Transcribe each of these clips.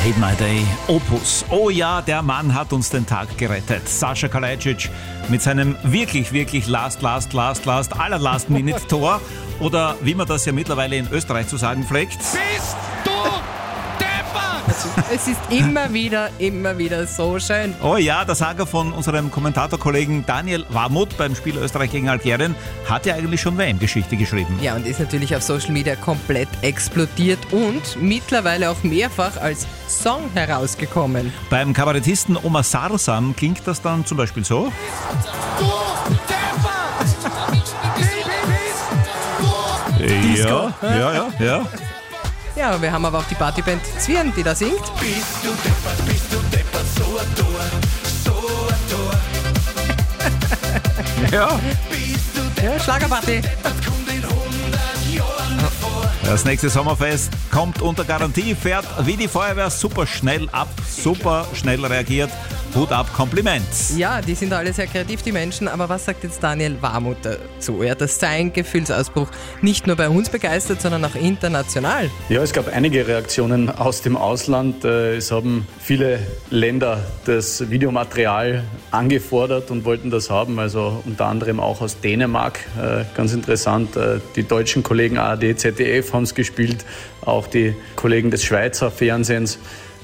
Made My Day, Opus. Oh ja, der Mann hat uns den Tag gerettet. Sascha Kalajdzic mit seinem wirklich allerlast Minute-Tor. Oder wie man das ja mittlerweile in Österreich zu sagen pflegt. Bist du deppert? Es ist immer wieder so schön. Oh ja, der Saga von unserem Kommentatorkollegen Daniel Warmuth beim Spiel Österreich gegen Algerien hat ja eigentlich schon WM-Geschichte geschrieben. Ja, und ist natürlich auf Social Media komplett explodiert und mittlerweile auch mehrfach als Song herausgekommen. Beim Kabarettisten Omar Sarsam klingt das dann zum Beispiel so. Du deppert! Ja. Ja, wir haben aber auch die Partyband Zwirn, die da singt. Bist du deppert, so ein Tor. Ja. Bist du Ja, Schlagerparty. kommt in 100 Jahren vor. Das nächste Sommerfest kommt unter Garantie, fährt wie die Feuerwehr super schnell ab, super schnell reagiert. Hut ab, Kompliment. Ja, die sind alle sehr kreativ, die Menschen. Aber was sagt jetzt Daniel Warmuth dazu? Ja, dass sein Gefühlsausbruch nicht nur bei uns begeistert, sondern auch international. Ja, es gab einige Reaktionen aus dem Ausland. Es haben viele Länder das Videomaterial angefordert und wollten das haben, also unter anderem auch aus Dänemark. Ganz interessant, die deutschen Kollegen ARD, ZDF haben es gespielt, auch die Kollegen des Schweizer Fernsehens.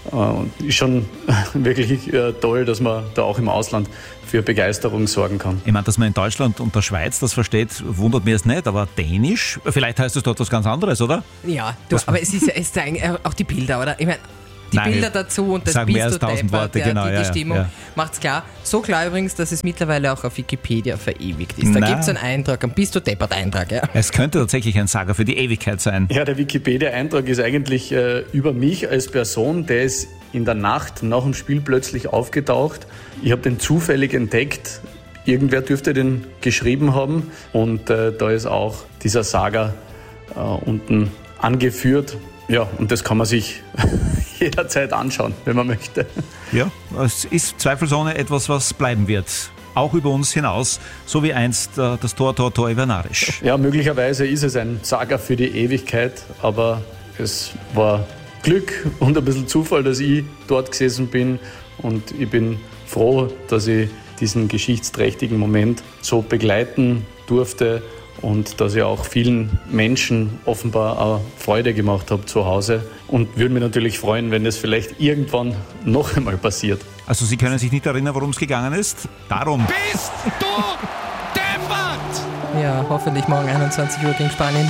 Ist schon wirklich toll, dass man da auch im Ausland für Begeisterung sorgen kann. Ich meine, dass man in Deutschland und der Schweiz das versteht, wundert mich jetzt nicht, aber Dänisch, vielleicht heißt es dort was ganz anderes, oder? Ja, aber es ist eigentlich auch die Bilder, oder? Ich meine, die Nein, Bilder dazu und das sagen Bist mehr als du 1000 deppert, Worte, ja, genau, die ja, Stimmung ja. macht's klar. So klar übrigens, dass es mittlerweile auch auf Wikipedia verewigt ist. Da Nein. gibt es einen Eintrag, einen Bist du deppert Eintrag. Ja. Es könnte tatsächlich ein Saga für die Ewigkeit sein. Ja, der Wikipedia-Eintrag ist eigentlich über mich als Person, der ist in der Nacht nach dem Spiel plötzlich aufgetaucht. Ich habe den zufällig entdeckt. Irgendwer dürfte den geschrieben haben und da ist auch dieser Saga unten angeführt. Ja, und das kann man sich jederzeit anschauen, wenn man möchte. Ja, es ist zweifelsohne etwas, was bleiben wird. Auch über uns hinaus, so wie einst das Tor Ivernarisch. Ja, möglicherweise ist es ein Saga für die Ewigkeit, aber es war Glück und ein bisschen Zufall, dass ich dort gesessen bin und ich bin froh, dass ich diesen geschichtsträchtigen Moment so begleiten durfte und dass ich auch vielen Menschen offenbar auch Freude gemacht habe zu Hause und würde mich natürlich freuen, wenn es vielleicht irgendwann noch einmal passiert. Also Sie können sich nicht erinnern, worum es gegangen ist? Darum. Bist du deppert? Ja, hoffentlich morgen 21 Uhr gegen Spanien.